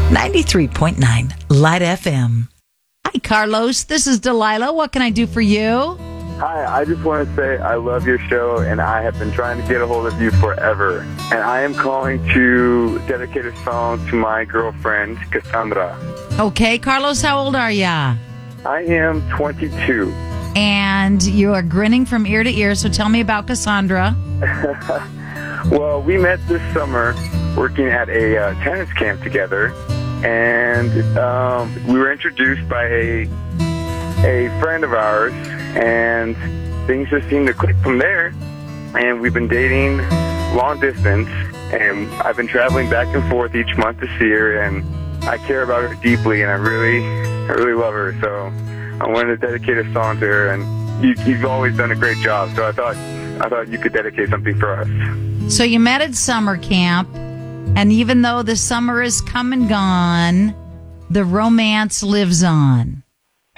93.9 Light FM. Hi, Carlos. This is Delilah. What can I do for you? Hi, I just want to say I love your show, and I have been trying to get a hold of you forever. And I am calling to dedicate a song to my girlfriend, Cassandra. Okay, Carlos, how old are ya? I am 22. And you are grinning from ear to ear, so tell me about Cassandra. Well, we met this summer working at a tennis camp together, and we were introduced by a friend of ours, and things just seemed to click from there. And we've been dating long distance, and I've been traveling back and forth each month to see her, and I care about her deeply, and I really love her. So I wanted to dedicate a song to her, and you've always done a great job. So I thought you could dedicate something for us. So you met at summer camp, and even though the summer is come and gone, the romance lives on.